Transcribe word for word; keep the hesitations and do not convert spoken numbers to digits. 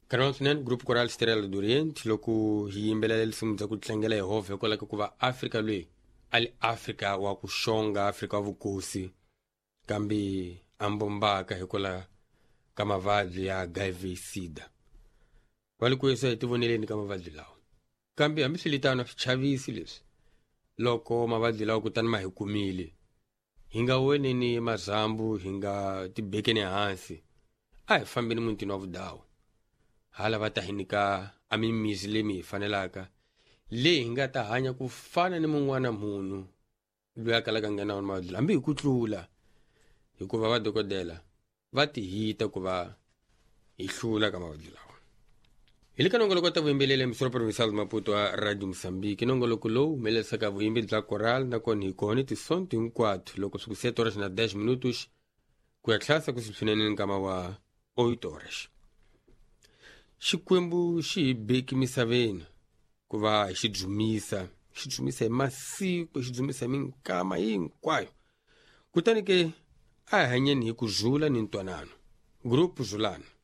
Kanal swinene grupo coral Estrela do Oriente loko hi yimbelela lisimu za ku tlangela Yehova hikwalaho ku va Afrika lweyi ali Afrika wa ku xonga, Afrika wa vukosi kambe ambombaka hikwalaho ka mavabyi ya H I V sida. Va le ku yisa hi tivoneleni ka mavabyi lawa kambe hambi swi litano swi chavisi leswi loko mavabyi lawa kutani ma hi kumile hi nga weneni mazambu hi nga tibekeni hansi a hi fambeni mutini wa vudawu hala va ta hi nyika a mimisi leyi mi hi fanelaka leyi hi nga ta hanya ku fana ni mun'wana munhu loyi a kalaka nghena na mavabyi hambi hi ku tlula hikuva vadokodela va ti hita ku va hi hlula ka mavabyi lawa. Hi le ka nongoloko ta vuyimbeleri emisoro provincial Maputo wa Radio Mozambique nongoloko lowu humelerisaka vuyimbeleri bya koral nakona hi kona tisonto hinkwato loko swi ku sete horas na dez minutos ku ya tlhasa ku swinene nkama wa oito horas. Xikwembu xi hi beki misaveni ku va hi xi dzumisa xi dzumisa hi masiku xi dzumisa hi minkama hinkwayo kutani ke a hi hanyeni hi ku zula ni ntwanano grupo Zulani.